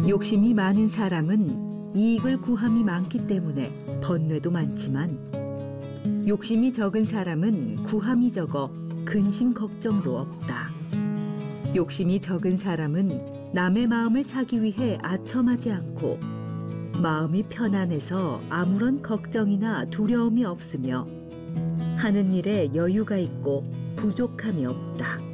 욕심이 많은 사람은 이익을 구함이 많기 때문에 번뇌도 많지만, 욕심이 적은 사람은 구함이 적어 근심 걱정도 없다. 욕심이 적은 사람은 남의 마음을 사기 위해 아첨하지 않고 마음이 편안해서 아무런 걱정이나 두려움이 없으며 하는 일에 여유가 있고 부족함이 없다.